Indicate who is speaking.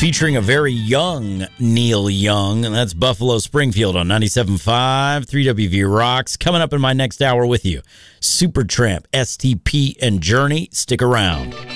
Speaker 1: featuring a very young Neil Young, and that's Buffalo Springfield on 97.5, 3WV Rocks. Coming up in my next hour with you, Supertramp, STP, and Journey. Stick around.